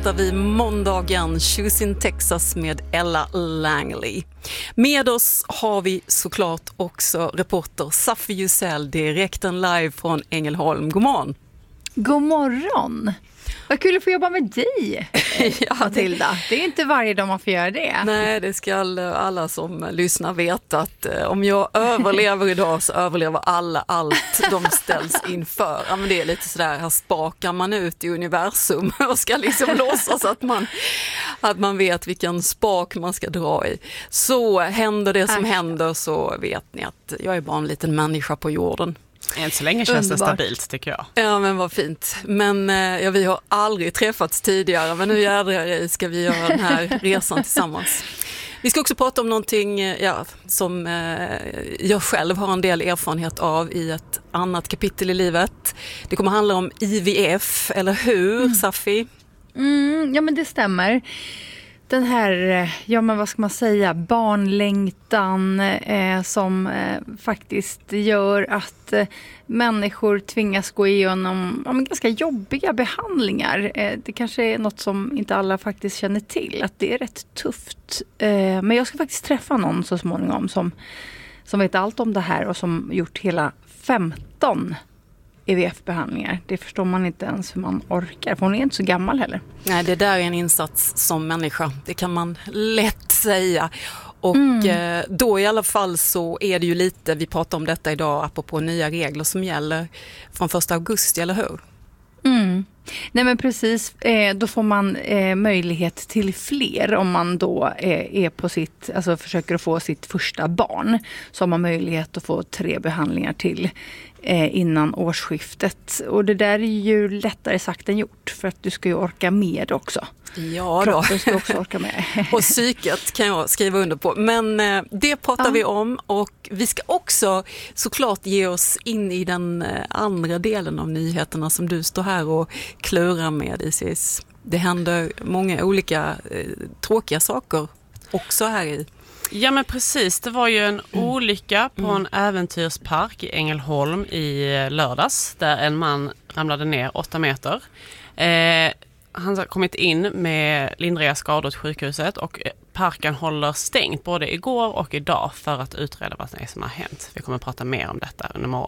startar vi måndagen Choose in Texas med Ella Langley. Med oss har vi såklart också reporter Safi Yücel, direkten live från Ängelholm. God morgon. God morgon. Vad kul att få jobba med dig, Matilda. Det är inte varje dag man får göra det. Nej, det ska alla som lyssnar veta att om jag överlever idag så överlever alla allt de ställs inför. Ja, men det är lite sådär, här spakar man ut i universum och ska liksom låtsas att man vet vilken spak man ska dra i. Så händer det som händer så vet ni att jag är bara en liten människa på jorden. Än så länge känns det stabilt, tycker jag. Ja, men vad fint. Men vi har aldrig träffats tidigare, men nu jädrar ska vi göra den här resan tillsammans. Vi ska också prata om någonting som jag själv har en del erfarenhet av i ett annat kapitel i livet. Det kommer handla om IVF, eller hur, Safi? Ja, men det stämmer. Den här, vad ska man säga, barnlängtan som faktiskt gör att människor tvingas gå igenom ganska jobbiga behandlingar. Det kanske är något som inte alla faktiskt känner till, att det är rätt tufft. Men jag ska faktiskt träffa någon så småningom som vet allt om det här och som gjort hela 15 IVF-behandlingar. Det förstår man inte ens hur man orkar, för hon är inte så gammal heller. Nej, det där är en insats som människa. Det kan man lätt säga. Och då i alla fall så är det ju lite, vi pratar om detta idag apropå nya regler som gäller från 1 augusti, eller hur? Nej, men precis, då får man möjlighet till fler om man då är på sitt, alltså försöker att få sitt första barn, så har man möjlighet att få 3 behandlingar till innan årsskiftet. Och det där är ju lättare sagt än gjort, för att du ska ju orka med också. Ja då. Kroppen ska också orka med. Och psyket kan jag skriva under på. Men det pratar vi om, och vi ska också såklart ge oss in i den andra delen av nyheterna som du står här och klurar med, Isis. Det händer många olika tråkiga saker också här i. Ja, men precis. Det var ju en olycka på en äventyrspark i Ängelholm i lördags där en man ramlade ner 8 meter. Han har kommit in med lindriga skador till sjukhuset, och parken håller stängt både igår och idag för att utreda vad det är som har hänt. Vi kommer att prata mer om detta under morgonen.